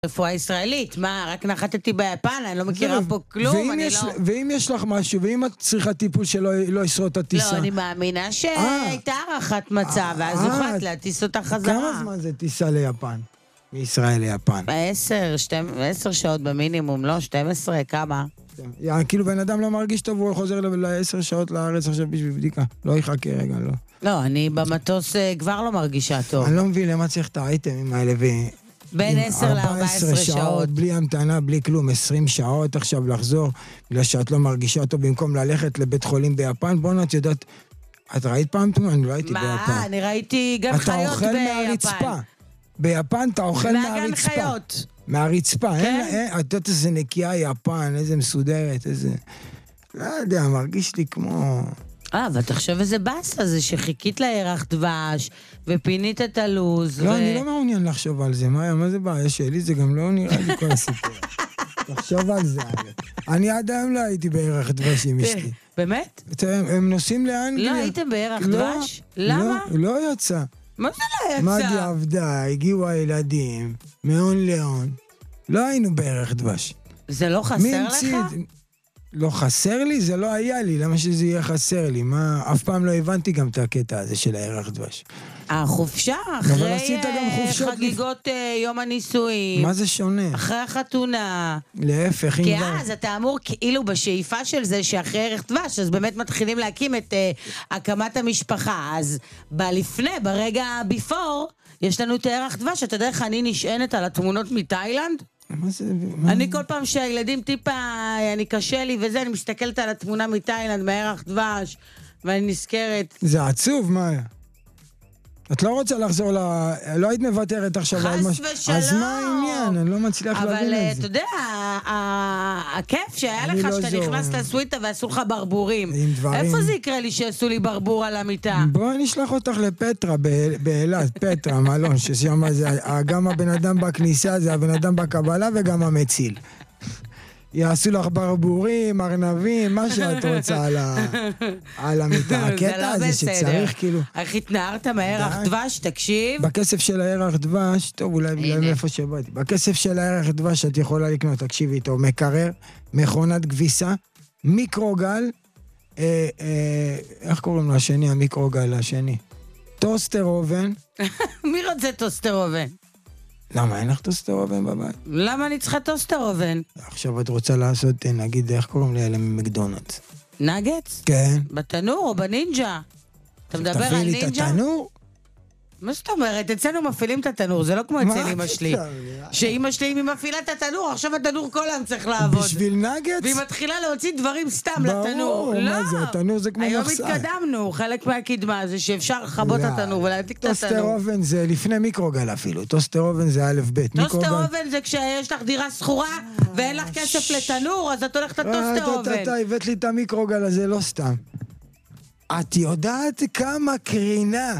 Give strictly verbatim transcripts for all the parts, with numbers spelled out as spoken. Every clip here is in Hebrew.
רפואה ישראלית, מה, רק נחתתי ביפן, אני לא מכירה פה כלום, אני לא... ואם יש לך משהו, ואם את צריכה טיפול שלא ישרוד את הטיסה? לא, אני מאמינה שהייתה הערכת מצב, ואז הוחלט להטיס אותה חזרה. כמה זמן זה טיסה ליפן? מישראל ליפן? עשר, עשר שעות במינימום, לא? שתים עשרה, כמה? כאילו בן אדם לא מרגיש טוב, הוא חוזר לעשר שעות לארץ עכשיו בשביל בדיקה. לא יחכה רגע, לא. לא, אני במטוס כבר לא מרגישה טוב. אני לא מבין למה צריך את האייטמים האלה ו... בין עשר לארבע עשרה שעות. בלי המתנה, בלי כלום, עשרים שעות עכשיו לחזור, בגלל שאת לא מרגישה טוב, במקום ללכת לבית חולים ביפן. בואו נת יודעת, את ראית פעם תמונה? אני לא הייתי ביפן. מה? אני ראיתי גן חיות ביפן. אתה אוכל מהרצפה. ביפן אתה אוכל מהרצפה. מהגן חיות. מהרצפה. כן? את יודעת איזה נקייה יפן, איזה מסודרת, איזה... לא יודע, מרגיש לי כמו... אה, אבל תחשוב איזה בסה זה שחיכית לירח דבש, ופינית את הלוז. לא, אני לא מעוניין לחשוב על זה. מה זה בעיה שלי? זה גם לא נראה לי כל הסיפור. תחשוב על זה. אני עד היום לא הייתי בירח דבש עם אשתי. באמת? הם נוסעים לאנגליה. לא הייתם בירח דבש? למה? לא יצא. מה זה לא יצא? מדי עבדה, הגיעו הילדים, מהון להון. לא היינו בירח דבש. זה לא חסר לך? לא חסר לי? זה לא היה לי. למה שזה יהיה חסר לי? מה? אף פעם לא הבנתי גם את הקטע הזה של הירח דבש. החופשה, אחרי חגיגות יום הנישואים. מה זה שונה? אחרי החתונה. להפך, כי אז אתה אמור כאילו בשאיפה של זה שאחרי ירח דבש, אז באמת מתחילים להקים את הקמת המשפחה. אז בלפני, ברגע ביפור, יש לנו את הירח דבש. אתה יודע איך אני נשענת על התמונות מתאילנד? מה זה? אני כל פעם שהילדים טיפה, אני קשה לי וזה, אני מסתכלת על התמונה מתאילנד, מהירח דבש, ואני נזכרת. זה עצוב, מה היה? את לא רוצה לחזור ל... לא היית מוותרת עכשיו על משהו. חס ושלום. אז מה העניין? אני לא מצליח להבין את זה. אבל אתה יודע, הכיף שהיה לך שאתה נכנס לסוויטה ועשו לך ברבורים. איפה זה יקרה לי שעשו לי ברבור על המיטה? בואי נשלח אותך לפטרה, באילת, פטרה, מלון, ששם זה, גם הבן אדם בכניסה זה הבן אדם בקבלה וגם המציל. יעשו לך ברבורים, ארנבים, מה שאת רוצה על המיטה. הקטע הזה שצריך כאילו... איך התנערת מהירח דבש, תקשיב. בכסף של הירח דבש, טוב, אולי בגלל איפה שבאתי. בכסף של הירח דבש את יכולה לקנות, תקשיבי איתו, מקרר, מכונת כביסה, מיקרוגל, איך קוראים לו השני, המיקרוגל השני? טוסטר אובן. מי רוצה טוסטר אובן? למה, אין לך טוסטר אובן בבית? למה אני צריכה טוסטר אובן? עכשיו את רוצה לעשות, נגיד, איך קוראים לי אלה ממקדונלדס? נגץ? כן. בתנור או בנינג'ה? אתה מדבר על נינג'ה? תפעילי את התנור? מה זאת אומרת? אצלנו מפעילים את התנור, זה לא כמו אצל אמא שלי. שאמא שלי, אם היא מפעילה את התנור, עכשיו התנור כל היום צריך לעבוד. בשביל נגץ? והיא מתחילה להוציא דברים סתם לתנור. ברור, מה זה? התנור זה כמו מחסר. היום התקדמנו, חלק מהקדמה זה שאפשר לחבות את התנור ולהדליק את התנור. טוסטר אובן זה לפני מיקרוגל אפילו. טוסטר אובן זה א' ב'. טוסטר אובן זה כשיש לך דירה סחורה ואין לך כסף לתנור, אז את הולכת לטוסטר אובן. אתה הבאת לי את המיקרוגל הזה, לא סתם. את יודעת כמה קרינה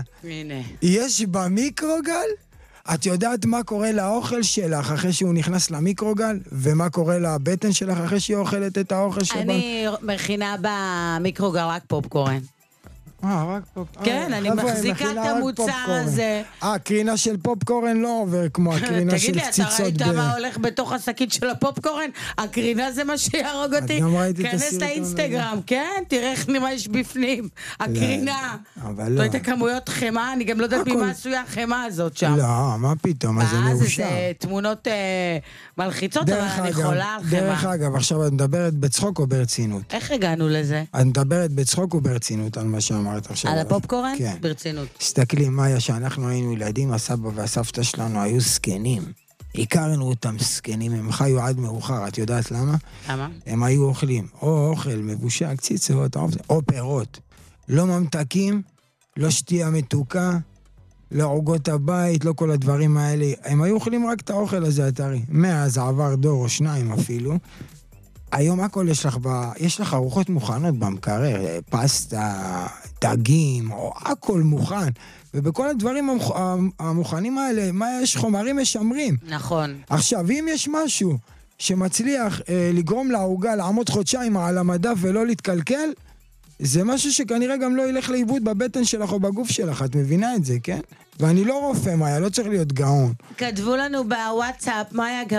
יש במיקרוגל? את יודעת מה קורה לאוכל שלך אחרי שהוא נכנס למיקרוגל? ומה קורה לבטן שלך אחרי שהיא אוכלת את האוכל שבה? אני מכינה במיקרוגל רק פופקורן. אה, רק פופקורן. כן, אני מחזיקה את המוצר הזה. אה, קרינה של פופקורן לא עובר כמו הקרינה של קציצות. תגיד לי, אתה ראית מה הולך בתוך השקית של הפופקורן? הקרינה זה מה שיהרוג אותי. כנס לאינסטגרם, כן? תראה איך מה יש בפנים. הקרינה. אבל לא. לא הייתה כמויות חמה, אני גם לא יודעת ממה עשויה החמה הזאת שם. לא, מה פתאום, מה זה מאושר. זה תמונות מלחיצות, אבל אני חולה על חמה. דרך אגב, עכשיו את מדברת בצחוק או ברצינות? איך הגענו לזה? את מדברת בצחוק או ברצינות על מה שאמרת? על הפופקורן? כן. ברצינות. תסתכלי, מאיה, שאנחנו היינו ילדים, הסבא והסבתא שלנו היו סקנים. הכרנו אותם סקנים, הם חיו עד מאוחר, את יודעת למה? למה? הם היו אוכלים או אוכל מבושל, קציצות, או פירות. לא ממתקים, לא שתייה מתוקה, לא עוגות הבית, לא כל הדברים האלה. הם היו אוכלים רק את האוכל הזה, הטרי. מאז עבר דור או שניים אפילו. היום הכל יש לך, ב... יש לך ארוחות מוכנות במקרר, פסטה, דגים, או הכל מוכן. ובכל הדברים המוכ... המוכנים האלה, מה יש? חומרים משמרים. נכון. עכשיו, אם יש משהו שמצליח אה, לגרום לעוגה לעמוד חודשיים על המדף ולא להתקלקל, זה משהו שכנראה גם לא ילך לאיבוד בבטן שלך או בגוף שלך, את מבינה את זה, כן? ואני לא רופא, מאיה, לא צריך להיות גאון. כתבו לנו בוואטסאפ, מאיה,